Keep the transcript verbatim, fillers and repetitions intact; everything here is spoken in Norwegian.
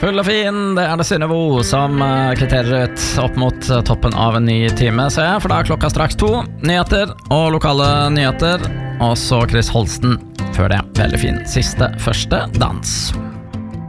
Full og fin, det er det Synnøve som kvitterer ut opp mot toppen av en ny time, ser jeg, for da er klokka straks to. Nyheter og lokale nyheter, og så Chris Holsten før det. Veldig fin siste første dans.